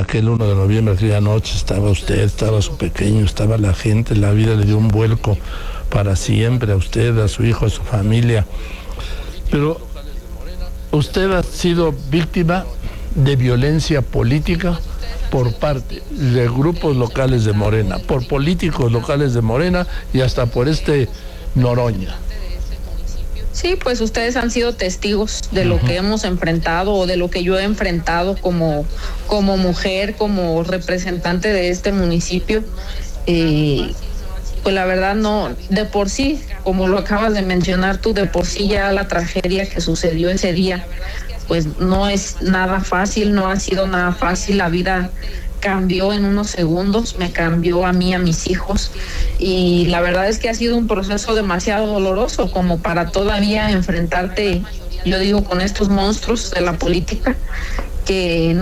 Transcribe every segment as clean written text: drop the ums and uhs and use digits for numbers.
aquel 1 de noviembre, aquella noche, estaba usted, estaba su pequeño, estaba la gente, la vida le dio un vuelco para siempre a usted, a su hijo, a su familia. Pero usted ha sido víctima de violencia política por parte de grupos locales de Morena, por políticos locales de Morena y hasta por Noroña. Sí, pues ustedes han sido testigos de lo que hemos enfrentado o de lo que yo he enfrentado como mujer, como representante de este municipio. Pues la verdad no, de por sí, como lo acabas de mencionar tú, de por sí ya la tragedia que sucedió ese día, pues no es nada fácil, no ha sido nada fácil. La vida cambió en unos segundos, me cambió a mí, a mis hijos, y la verdad es que ha sido un proceso demasiado doloroso como para todavía enfrentarte, yo digo, con estos monstruos de la política que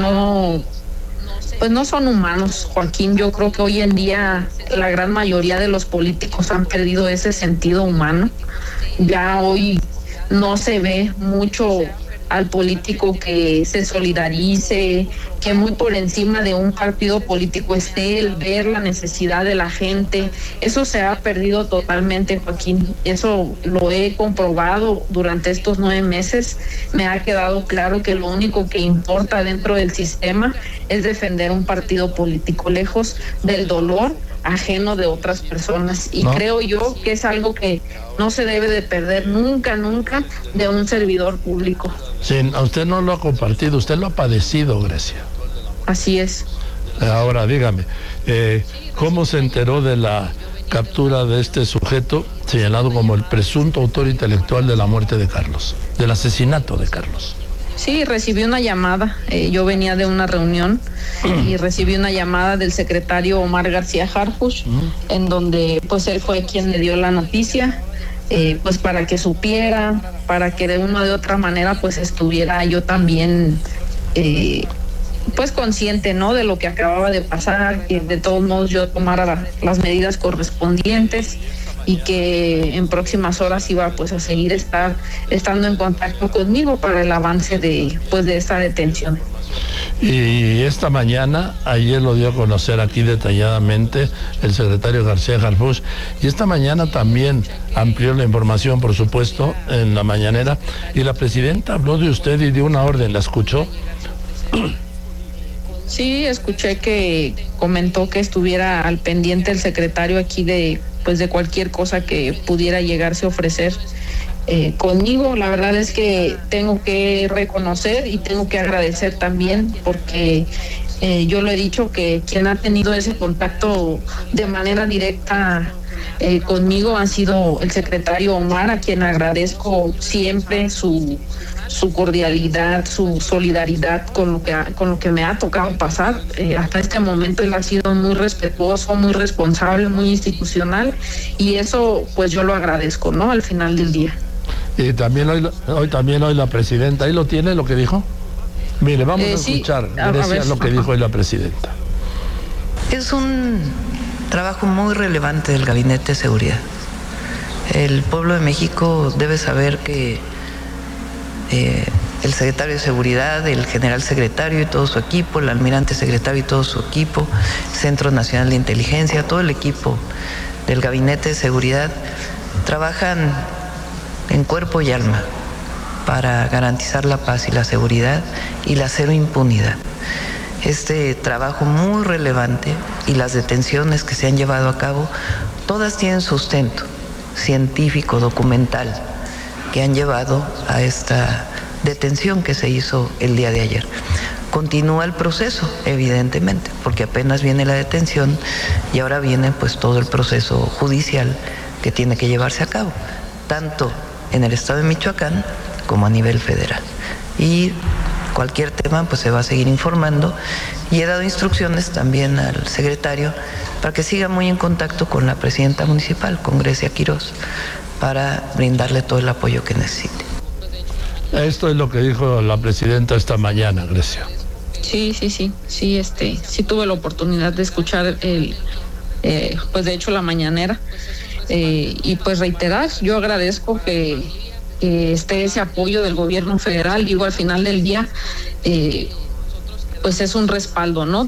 pues no son humanos, Joaquín. Yo creo que hoy en día la gran mayoría de los políticos han perdido ese sentido humano. Ya hoy no se ve mucho al político que se solidarice, que muy por encima de un partido político esté el ver la necesidad de la gente. Eso se ha perdido totalmente, Joaquín. Eso lo he comprobado durante estos 9 meses. Me ha quedado claro que lo único que importa dentro del sistema es defender un partido político, lejos del dolor ajeno de otras personas. Y creo yo que es algo que no se debe de perder nunca, nunca de un servidor público. Sí, a usted no lo ha compartido, usted lo ha padecido, Grecia. Así es. Ahora, dígame, ¿cómo se enteró de la captura de este sujeto señalado como el presunto autor intelectual de la muerte de Carlos, del asesinato de Carlos? Sí, recibí una llamada. Yo venía de una reunión y recibí una llamada del secretario Omar García Harfuch, en donde pues él fue quien me dio la noticia, pues para que supiera, para que de una o de otra manera pues estuviera yo también pues consciente, ¿no?, de lo que acababa de pasar, que de todos modos yo tomara las medidas correspondientes y que en próximas horas iba pues a seguir estando en contacto conmigo para el avance de esta detención. Y esta mañana, ayer lo dio a conocer aquí detalladamente el secretario García Harfuch, y esta mañana también amplió la información, por supuesto, en la mañanera, y la presidenta habló de usted y dio una orden, ¿la escuchó? Sí, escuché que comentó que estuviera al pendiente el secretario aquí de cualquier cosa que pudiera llegarse a ofrecer conmigo. La verdad es que tengo que reconocer y tengo que agradecer también, porque yo lo he dicho, que quien ha tenido ese contacto de manera directa conmigo ha sido el secretario Omar, a quien agradezco siempre su cordialidad, su solidaridad con lo que me ha tocado pasar. Hasta este momento él ha sido muy respetuoso, muy responsable, muy institucional, y eso pues yo lo agradezco, ¿no?, al final del día. Y también hoy la presidenta, ¿ahí lo tiene lo que dijo? Mire, vamos a escuchar, Grecia, lo que dijo hoy la presidenta. Es un trabajo muy relevante del Gabinete de Seguridad. El pueblo de México debe saber que el secretario de Seguridad, el general secretario y todo su equipo, el almirante secretario y todo su equipo, Centro Nacional de Inteligencia, todo el equipo del Gabinete de Seguridad trabajan en cuerpo y alma para garantizar la paz y la seguridad y la cero impunidad. Este trabajo muy relevante y las detenciones que se han llevado a cabo, todas tienen sustento científico, documental, que han llevado a esta detención que se hizo el día de ayer. Continúa el proceso, evidentemente, porque apenas viene la detención y ahora viene pues todo el proceso judicial que tiene que llevarse a cabo, tanto en el estado de Michoacán como a nivel federal. Y cualquier tema pues se va a seguir informando, y he dado instrucciones también al secretario para que siga muy en contacto con la presidenta municipal, con Grecia Quirós, para brindarle todo el apoyo que necesite. Esto es lo que dijo la presidenta esta mañana, Grecia. Sí tuve la oportunidad de escuchar pues de hecho la mañanera, y pues reiterar, yo agradezco que esté ese apoyo del gobierno federal. Digo, al final del día pues es un respaldo, ¿no?,